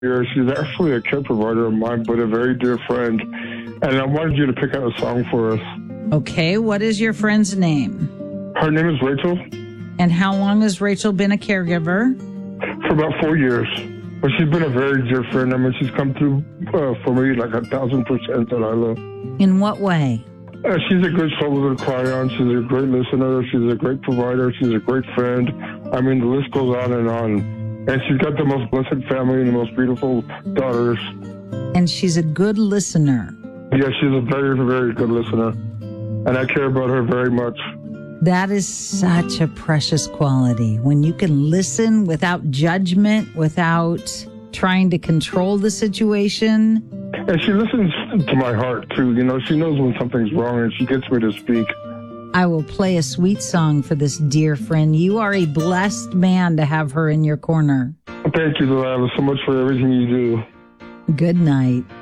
here. She's actually a care provider of mine, but a very dear friend. And I wanted you to pick out a song for us. Okay, what is your friend's name? Her name is Rachel. And how long has Rachel been a caregiver? For about 4 years. But she's been a very dear friend. I mean, she's come through for me like 1,000% that I love. In what way? She's a good shoulder to cry on. She's a great listener. She's a great provider. She's a great friend. I mean, the list goes on and on. And she's got the most blessed family and the most beautiful daughters. And she's a good listener. Yeah, she's a very, very good listener. And I care about her very much. That is such a precious quality. When you can listen without judgment, without trying to control the situation. And she listens to my heart, too. You know, she knows when something's wrong and she gets me to speak. I will play a sweet song for this dear friend. You are a blessed man to have her in your corner. Thank you, Delilah, so much for everything you do. Good night.